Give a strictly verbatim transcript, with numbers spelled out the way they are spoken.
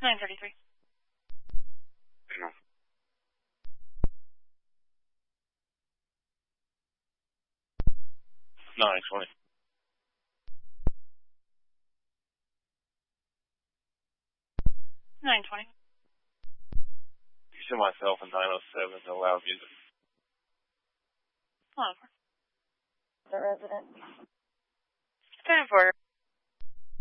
nine thirty-three. No. nine twenty. nine twenty. You see myself in nine oh seven, no loud music. one oh four. The resident. ten four.